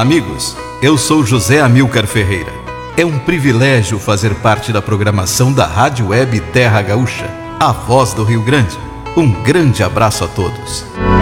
amigos, eu sou José Amilcar Ferreira. É um privilégio fazer parte da programação da Rádio Web Terra Gaúcha, a voz do Rio Grande. Um grande abraço a todos.